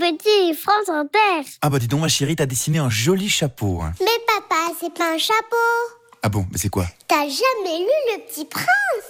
petit, France Inter. Ah bah dis donc ma chérie, t'as dessiné un joli chapeau. Hein. Mais papa, c'est pas un chapeau. Ah bon, mais c'est quoi? T'as jamais lu Le Petit Prince?